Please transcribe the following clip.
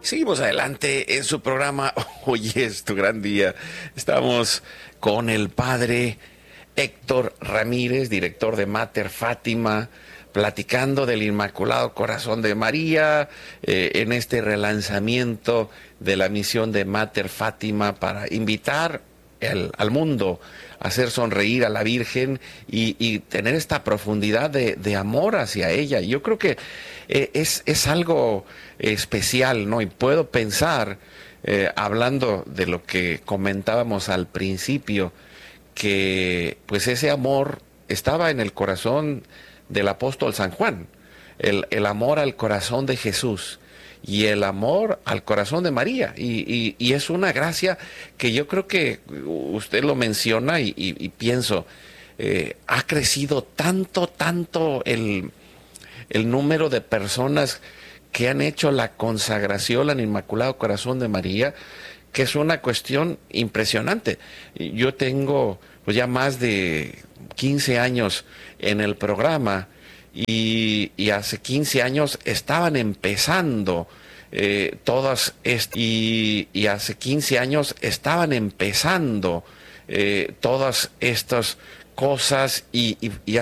Seguimos adelante en su programa. Hoy es tu gran día. Estamos con el padre Héctor Ramírez, director de Mater Fátima, platicando del Inmaculado Corazón de María, en este relanzamiento de la misión de Mater Fátima para invitar al mundo a hacer sonreír a la Virgen y tener esta profundidad de amor hacia ella. Yo creo que es algo especial, ¿no? Y puedo pensar, hablando de lo que comentábamos al principio, que pues ese amor estaba en el corazón del apóstol San Juan, el amor al corazón de Jesús y el amor al corazón de María. Y es una gracia que yo creo que usted lo menciona y pienso, ha crecido tanto el número de personas que han hecho la consagración al Inmaculado Corazón de María, que es una cuestión impresionante. Yo tengo pues ya más de 15 años en el programa y hace 15 años estaban empezando y hace 15 años estaban empezando todas estas cosas y